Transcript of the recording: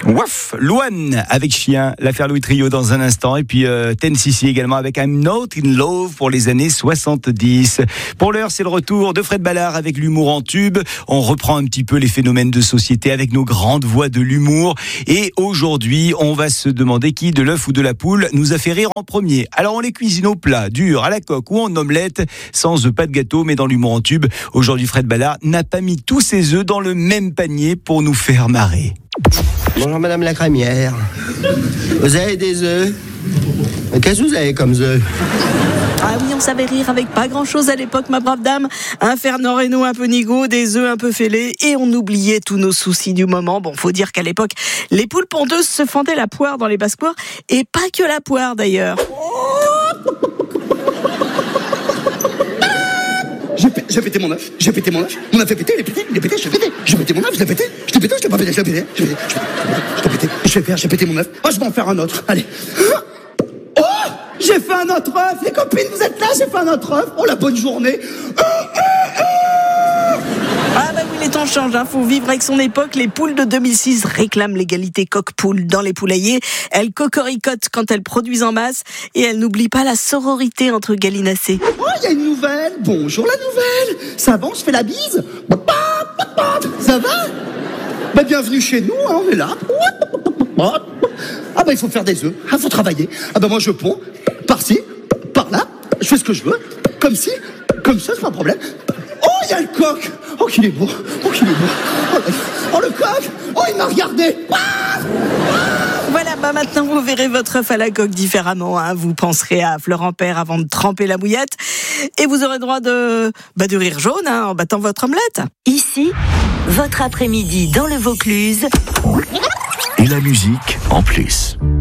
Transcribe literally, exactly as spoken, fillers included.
Waf, Louane avec Chien, l'affaire Louis Trio dans un instant, et puis euh, Ten C C également avec I'm Not in Love pour les années soixante-dix. Pour l'heure, c'est le retour de Fred Ballard avec l'humour en tube. On reprend un petit peu les phénomènes de société avec nos grandes voix de l'humour. Et aujourd'hui, on va se demander qui, de l'œuf ou de la poule, nous a fait rire en premier. Alors on les cuisine au plat, dur, à la coque ou en omelette, sans œufs, pas de gâteau, mais dans l'humour en tube. Aujourd'hui, Fred Ballard n'a pas mis tous ses œufs dans le même panier pour nous faire marrer. Bonjour Madame la crémière. Vous avez des œufs? Qu'est-ce que vous avez comme œufs? Ah oui, on savait rire avec pas grand-chose à l'époque, ma brave dame. Un Fernand Reynaud un peu nigaud, des œufs un peu fêlés, et on oubliait tous nos soucis du moment. Bon, faut dire qu'à l'époque, les poules pondeuses se fendaient la poire dans les basses-cours, et pas que la poire d'ailleurs. J'ai, p- j'ai pété mon œuf, j'ai pété mon œuf, mon œuf est pété, il est pété, il est pété, je l'ai pété, j'ai pété mon œuf, je l'ai pété, je l'ai pété, je l'ai pas pété, je l'ai pété, je l'ai pété, je l'ai pété, je vais faire, j'ai pété mon œuf, oh je vais en faire un autre, allez. Oh, j'ai fait un autre œuf, les copines vous êtes là, j'ai fait un autre œuf, oh la bonne journée. Ah bah oui, les temps changent, hein. Faut vivre avec son époque. Les poules de deux mille six réclament l'égalité coq-poule dans les poulaillers. Elles cocoricotent quand elles produisent en masse, et elles n'oublient pas la sororité entre gallinacés. Oh, il y a une nouvelle, bonjour la nouvelle, ça va, on se fait la bise, ça va? Bah bienvenue chez nous, hein, on est là. Ah bah il faut faire des œufs, ah faut travailler. Ah bah moi je ponds, par-ci, par-là, je fais ce que je veux, comme ci, comme ça, c'est pas un problème. Oh, il y a le coq. Oh, qu'il est beau. Oh, qu'il est beau. Oh, oh, le coq. Oh, il m'a regardé. Ah Voilà, bah maintenant vous verrez votre œuf à la coque différemment, hein. Vous penserez à Florent Père avant de tremper la bouillette, et vous aurez droit de, bah, de rire jaune, hein, en battant votre omelette. Ici, votre après-midi dans le Vaucluse. Et la musique en plus.